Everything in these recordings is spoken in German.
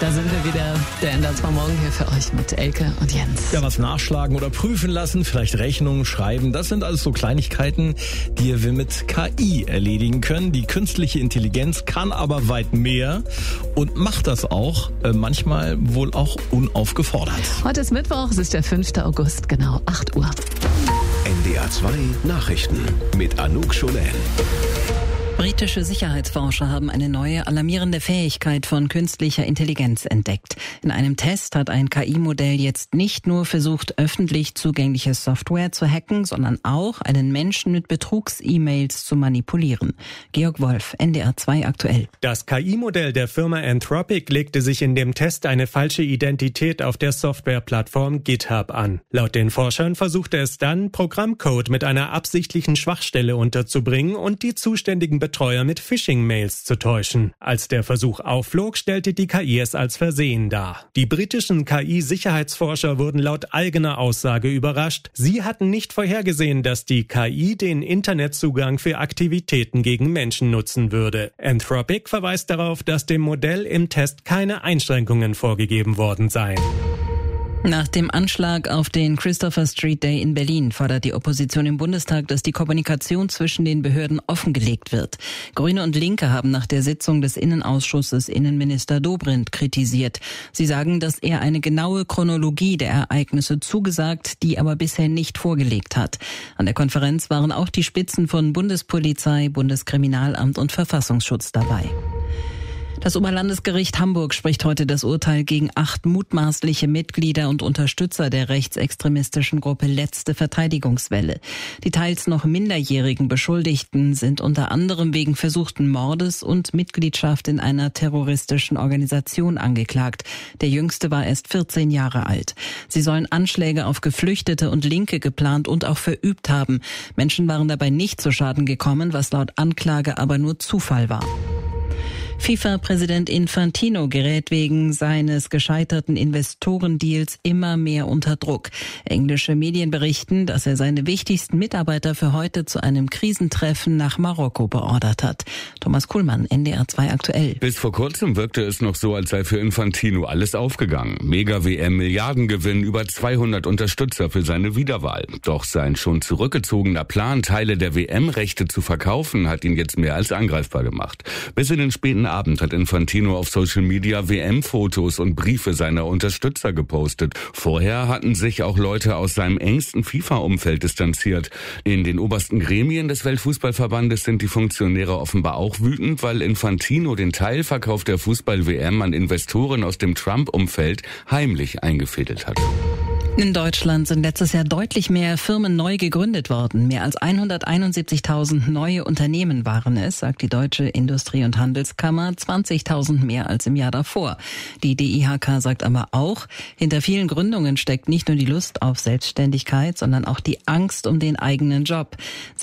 Da sind wir wieder, der NDR 2 Morgen hier für euch mit Elke und Jens. Ja, was nachschlagen oder prüfen lassen, vielleicht Rechnungen schreiben, das sind alles so Kleinigkeiten, die wir mit KI erledigen können. Die künstliche Intelligenz kann aber weit mehr und macht das auch, manchmal wohl auch unaufgefordert. Heute ist Mittwoch, es ist der 5. August, genau 8 Uhr. NDR 2 Nachrichten mit Anouk Scholen. Britische Sicherheitsforscher haben eine neue alarmierende Fähigkeit von künstlicher Intelligenz entdeckt. In einem Test hat ein KI-Modell jetzt nicht nur versucht, öffentlich zugängliche Software zu hacken, sondern auch einen Menschen mit Betrugs-E-Mails zu manipulieren. Georg Wolf, NDR 2 aktuell. Das KI-Modell der Firma Anthropic legte sich in dem Test eine falsche Identität auf der Softwareplattform GitHub an. Laut den Forschern versuchte es dann, Programmcode mit einer absichtlichen Schwachstelle unterzubringen und die zuständigen Betreuer mit Phishing-Mails zu täuschen. Als der Versuch aufflog, stellte die KI es als Versehen dar. Die britischen KI-Sicherheitsforscher wurden laut eigener Aussage überrascht. Sie hatten nicht vorhergesehen, dass die KI den Internetzugang für Aktivitäten gegen Menschen nutzen würde. Anthropic verweist darauf, dass dem Modell im Test keine Einschränkungen vorgegeben worden seien. Nach dem Anschlag auf den Christopher Street Day in Berlin fordert die Opposition im Bundestag, dass die Kommunikation zwischen den Behörden offengelegt wird. Grüne und Linke haben nach der Sitzung des Innenausschusses Innenminister Dobrindt kritisiert. Sie sagen, dass er eine genaue Chronologie der Ereignisse zugesagt, die aber bisher nicht vorgelegt hat. An der Konferenz waren auch die Spitzen von Bundespolizei, Bundeskriminalamt und Verfassungsschutz dabei. Das Oberlandesgericht Hamburg spricht heute das Urteil gegen 8 mutmaßliche Mitglieder und Unterstützer der rechtsextremistischen Gruppe Letzte Verteidigungswelle. Die teils noch minderjährigen Beschuldigten sind unter anderem wegen versuchten Mordes und Mitgliedschaft in einer terroristischen Organisation angeklagt. Der jüngste war erst 14 Jahre alt. Sie sollen Anschläge auf Geflüchtete und Linke geplant und auch verübt haben. Menschen waren dabei nicht zu Schaden gekommen, was laut Anklage aber nur Zufall war. FIFA-Präsident Infantino gerät wegen seines gescheiterten Investorendeals immer mehr unter Druck. Englische Medien berichten, dass er seine wichtigsten Mitarbeiter für heute zu einem Krisentreffen nach Marokko beordert hat. Thomas Kuhlmann, NDR 2 aktuell. Bis vor kurzem wirkte es noch so, als sei für Infantino alles aufgegangen. Mega-WM, Milliardengewinn, über 200 Unterstützer für seine Wiederwahl. Doch sein schon zurückgezogener Plan, Teile der WM-Rechte zu verkaufen, hat ihn jetzt mehr als angreifbar gemacht. Bis in den späten Abend hat Infantino auf Social Media WM-Fotos und Briefe seiner Unterstützer gepostet. Vorher hatten sich auch Leute aus seinem engsten FIFA-Umfeld distanziert. In den obersten Gremien des Weltfußballverbandes sind die Funktionäre offenbar auch wütend, weil Infantino den Teilverkauf der Fußball-WM an Investoren aus dem Trump-Umfeld heimlich eingefädelt hat. In Deutschland sind letztes Jahr deutlich mehr Firmen neu gegründet worden. Mehr als 171.000 neue Unternehmen waren es, sagt die Deutsche Industrie- und Handelskammer, 20.000 mehr als im Jahr davor. Die DIHK sagt aber auch, hinter vielen Gründungen steckt nicht nur die Lust auf Selbstständigkeit, sondern auch die Angst um den eigenen Job.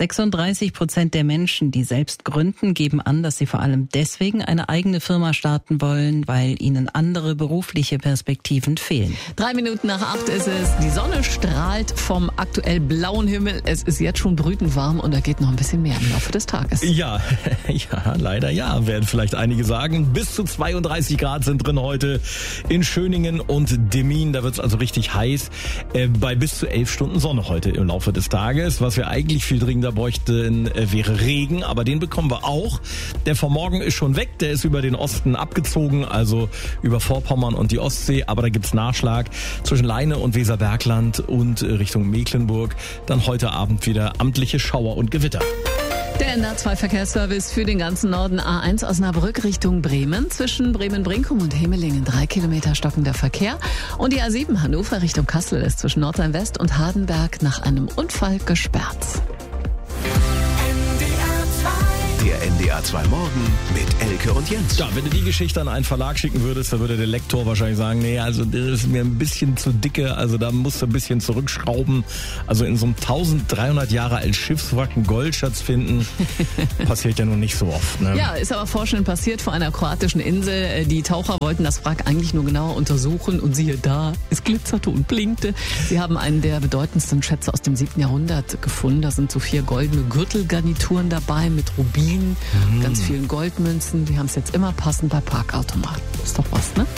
36% der Menschen, die selbst gründen, geben an, dass sie vor allem deswegen eine eigene Firma starten wollen, weil ihnen andere berufliche Perspektiven fehlen. 3 Minuten nach 8 ist es. Die Sonne strahlt vom aktuell blauen Himmel. Es ist jetzt schon brütend warm und da geht noch ein bisschen mehr im Laufe des Tages. Ja, leider ja, werden vielleicht einige sagen. Bis zu 32 Grad sind drin heute in Schöningen und Demmin. Da wird es also richtig heiß. Bei bis zu 11 Stunden Sonne heute im Laufe des Tages. Was wir eigentlich viel dringender bräuchten, wäre Regen. Aber den bekommen wir auch. Der vom Morgen ist schon weg. Der ist über den Osten abgezogen, also über Vorpommern und die Ostsee. Aber da gibt's Nachschlag zwischen Leine und Weserbergland und Richtung Mecklenburg. Dann heute Abend wieder amtliche Schauer und Gewitter. Der NDR 2 Verkehrsservice für den ganzen Norden. A1 Osnabrück Richtung Bremen. Zwischen Bremen-Brinkum und Hemelingen 3 Kilometer stockender Verkehr. Und die A7 Hannover Richtung Kassel ist zwischen Nordrhein-West und Hardenberg nach einem Unfall gesperrt. Der NDR 2 Morgen mit Elke und Jens. Ja, wenn du die Geschichte an einen Verlag schicken würdest, dann würde der Lektor wahrscheinlich sagen, nee, also das ist mir ein bisschen zu dicke, also da musst du ein bisschen zurückschrauben. Also in so einem 1300 Jahre alten Schiffswrack einen Goldschatz finden, passiert ja nun nicht so oft. Ne? Ja, ist aber vorstellen passiert vor einer kroatischen Insel. Die Taucher wollten das Wrack eigentlich nur genauer untersuchen und siehe da, es glitzerte und blinkte. Sie haben einen der bedeutendsten Schätze aus dem 7. Jahrhundert gefunden. Da sind so 4 goldene Gürtelgarnituren dabei mit Rubinen, ganz vielen Goldmünzen. Die haben es jetzt immer passend bei Parkautomaten. Ist doch was, ne?